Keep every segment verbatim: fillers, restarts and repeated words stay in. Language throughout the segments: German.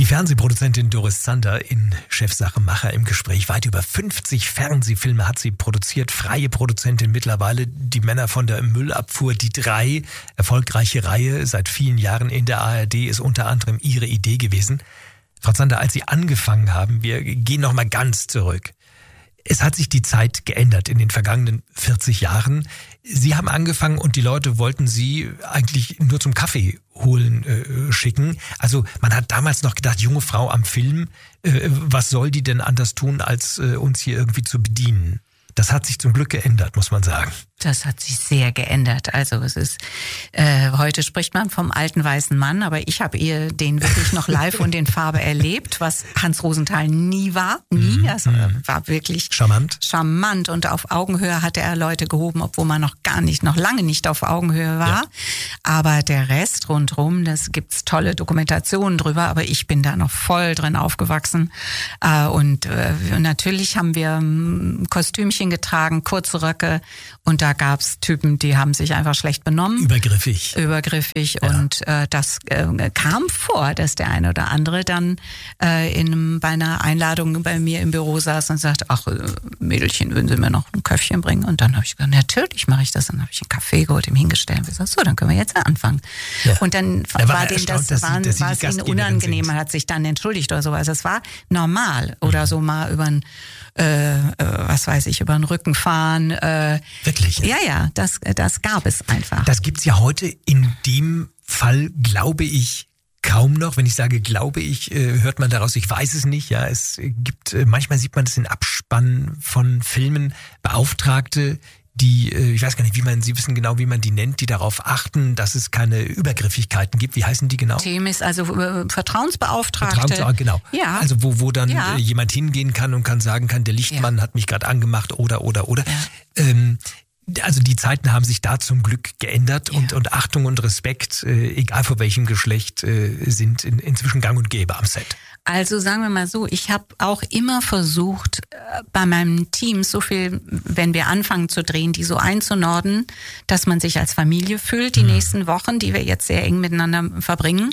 Fernsehproduzentin Doris Zander in Chefsache Macher im Gespräch. Weit über fünfzig Fernsehfilme hat sie produziert. Freie Produzentin mittlerweile. Die Männer von der Müllabfuhr, die drei. Erfolgreiche Reihe seit vielen Jahren in der A R D ist unter anderem ihre Idee gewesen. Frau Zander, als Sie angefangen haben, wir gehen noch mal ganz zurück. Es hat sich die Zeit geändert in den vergangenen vierzig Jahren. Sie haben angefangen und die Leute wollten Sie eigentlich nur zum Kaffee holen äh, schicken. Also man hat damals noch gedacht, junge Frau am Film, äh, was soll die denn anders tun, als äh, uns hier irgendwie zu bedienen? Das hat sich zum Glück geändert, muss man sagen. Das hat sich sehr geändert. Also es ist, äh, heute spricht man vom alten weißen Mann, aber ich habe ihr den wirklich noch live und in Farbe erlebt, was Hans Rosenthal nie war, nie. Also war wirklich charmant. Charmant und auf Augenhöhe hatte er Leute gehoben, obwohl man noch gar nicht, noch lange nicht auf Augenhöhe war. Ja. Aber der Rest rundherum, das gibt's tolle Dokumentationen drüber, aber ich bin da noch voll drin aufgewachsen. Äh, und äh, natürlich haben wir ähm, Kostümchen getragen, kurze Röcke, und da gab's Typen, die haben sich einfach schlecht benommen. Übergriffig. Übergriffig. Ja. Und äh, das äh, kam vor, dass der eine oder andere dann äh, in, bei einer Einladung bei mir im Büro saß und sagte, ach, Mädelchen, würden Sie mir noch ein Köpfchen bringen? Und dann habe ich gesagt, natürlich mache ich das. Und dann habe ich einen Kaffee geholt, ihm hingestellt und gesagt, so, dann können wir jetzt anfangen. Ja. Und dann da war, war denen das, dass waren, Sie, dass war es ihnen unangenehm, man hat sich dann entschuldigt oder so. Also es war normal. Oder mhm. so mal über ein Äh, äh, was weiß ich, über den Rücken fahren. Äh, Wirklich? Ja, ja, das, das gab es einfach. Das gibt's ja heute in dem Fall, glaube ich, kaum noch. Wenn ich sage, glaube ich, äh, hört man daraus, ich weiß es nicht. Ja, es gibt, äh, manchmal sieht man das in Abspannen von Filmen, Beauftragte, die, ich weiß gar nicht, wie man, Sie wissen genau, wie man die nennt, die darauf achten, dass es keine Übergriffigkeiten gibt. Wie heißen die genau? Themen ist also äh, Vertrauensbeauftragte. Vertrauensbeauftragte, genau. Ja. Also wo, wo dann ja. äh, jemand hingehen kann und kann sagen kann, der Lichtmann ja. hat mich gerade angemacht oder, oder, oder. Ja. Ähm, also die Zeiten haben sich da zum Glück geändert ja. und, und Achtung und Respekt, äh, egal vor welchem Geschlecht, äh, sind in, inzwischen gang und gäbe am Set. Also sagen wir mal so, ich habe auch immer versucht, bei meinem Team so viel, wenn wir anfangen zu drehen, die so einzunorden, dass man sich als Familie fühlt, die mhm. nächsten Wochen, die wir jetzt sehr eng miteinander verbringen,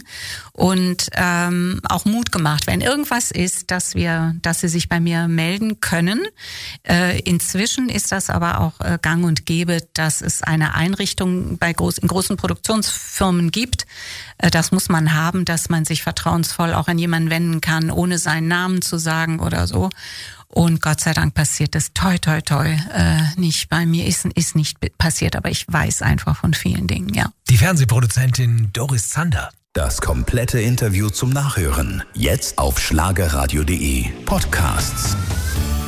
und ähm, auch Mut gemacht, wenn irgendwas ist, dass wir, dass sie sich bei mir melden können. Äh, inzwischen ist das aber auch äh, gang und gäbe, dass es eine Einrichtung bei groß, in großen Produktionsfirmen gibt. Äh, das muss man haben, dass man sich vertrauensvoll auch an jemanden wenden kann, ohne seinen Namen zu sagen oder so. Und Gott sei Dank passiert das toi, toi, toi äh, nicht. Bei mir ist, ist nicht passiert, aber ich weiß einfach von vielen Dingen, ja. Die Fernsehproduzentin Doris Zander. Das komplette Interview zum Nachhören. Jetzt auf schlagerradio punkt de Podcasts.